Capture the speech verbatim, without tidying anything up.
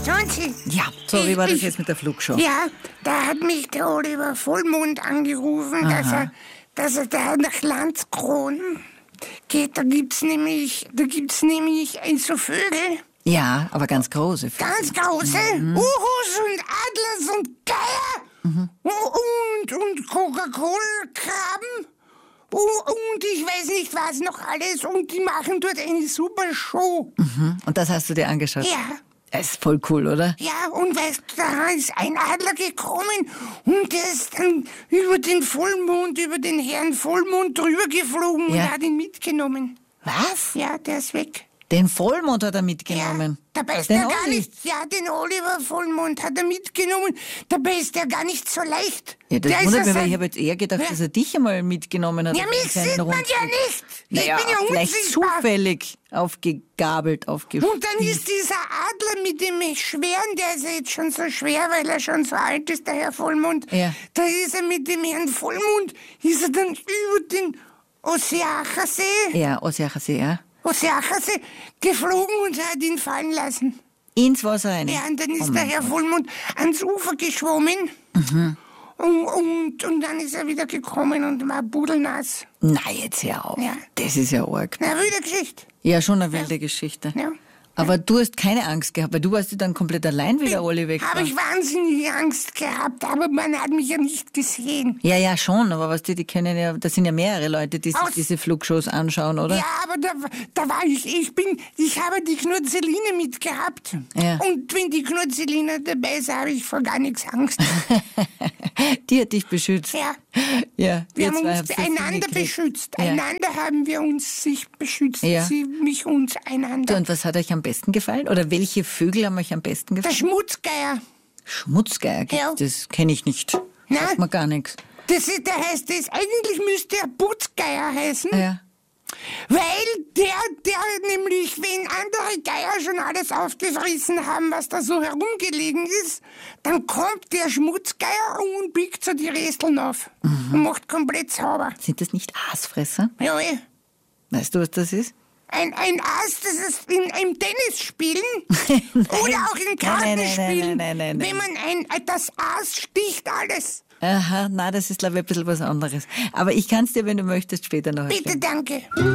Sonsi. Ja, so, wie Ich- war das ich- jetzt mit der Flugshow? Ja, da hat mich der Oliver Vollmond angerufen, dass er, dass er da nach Landskron geht. Da gibt's nämlich, da gibt's nämlich ein so Vögel, Ja, aber ganz große. ganz große, Uhus und Adlers und Geier und, und Coca-Cola-Krabben. Oh, und ich weiß nicht was noch alles. Und die machen dort eine super Show. Mhm. Und das hast du dir angeschaut? Ja. Das ist voll cool, oder? Ja, und weißt du, da ist ein Adler gekommen und der ist dann über den Vollmond, über den Herrn Vollmond drüber geflogen Ja. und hat ihn mitgenommen. Was? Ja, der ist weg. Den Vollmond hat er Ja, mitgenommen. dabei ist Den er gar Olli. nicht, ja, den Oliver Vollmond hat er mitgenommen. Dabei ist er gar nicht so leicht. Ja, das Der ist wundert ja mich, weil sein- ich habe jetzt eher gedacht, Ja. dass er dich einmal mitgenommen hat. Ja, auf mich einen kleinen sieht man ja Rundflug. nicht. Ich Naja, bin ja vielleicht unsichtbar. zufällig aufgegabelt, aufgeschnitten. Und dann ist dieser Adler mit dem Schweren, der ist ja jetzt schon so schwer, weil er schon so alt ist, der Herr Vollmond. Ja. Da ist er mit dem Herrn Vollmond, ist er dann über den Oseachasee, Ja, Oseachasee, ja. Oseachasee geflogen und hat ihn fallen lassen. Ins Wasser rein. Ja, und dann ist Oh der mein Herr Gott. Vollmond ans Ufer geschwommen. Und, und, und dann ist er wieder gekommen und war pudelnass. Na, jetzt hör auf. Ja. Das ist ja arg. Na, wilde Geschichte. Ja, schon eine wilde Geschichte. Ja. Aber du hast keine Angst gehabt, weil du warst ja dann komplett allein, wie der Olli weg war. Habe ich wahnsinnig Angst gehabt, aber man hat mich ja nicht gesehen. Ja, ja, schon, aber was die, die können ja, das sind ja mehrere Leute, die sich Aus- diese Flugshows anschauen, oder? Ja, aber da, da war ich, ich bin, ich habe die Knurzeline mitgehabt. Ja. Und wenn die Knurzeline dabei ist, habe ich vor gar nichts Angst. Die hat dich beschützt. Ja. Ja, Wir ihr haben zwei uns habt das einander hingekriegt. beschützt. Ja. Einander haben wir uns sich beschützt. Ja. Sie, mich, uns, Du, einander. und was hat euch am besten gefallen? Oder welche Vögel haben euch am besten Der gefallen? Schmutzgeier. Schmutzgeier, gibt's Ja. das kenne ich nicht. Na? Sagt mir gar nichts. Das ist, der heißt das. Eigentlich müsste er Putzgeier heißen. Ja. Weil der, der nämlich, wenn andere Geier schon alles aufgefressen haben, was da so herumgelegen ist, dann kommt der Schmutzgeier und biegt so die Resteln auf und macht komplett sauber. Sind das nicht Aasfresser? Ja, eh. Weißt du, was das ist? Ein, ein Aas, das ist in, im Tennis spielen oder auch im Nein, nein, nein, Kartenspielen. nein, nein, nein, nein. Wenn man ein, das Aas sticht alles. Aha, na, das ist, glaube ich, ein bisschen was anderes. Aber ich kann es dir, wenn du möchtest, später noch Bitte, erklären. danke.